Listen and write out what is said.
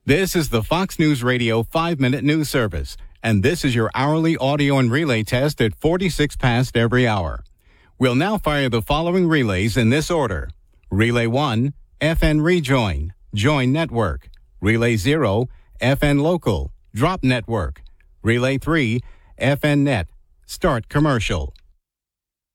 This is the Fox News Radio 5-minute news service, and this is your hourly audio and relay test at 46 past every hour. We'll now fire the following relays in this order. Relay 1, FN Rejoin, Join Network. Relay 0, FN Local, Drop Network. Relay 3, FN Net, Start Commercial.